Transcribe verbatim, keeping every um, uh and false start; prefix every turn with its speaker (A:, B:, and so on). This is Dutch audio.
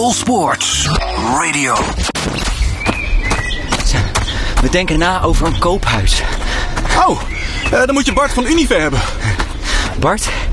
A: All Sports Radio.
B: We denken na over een koophuis.
C: Oh, uh, dan moet je Bart van Unive hebben.
B: Bart?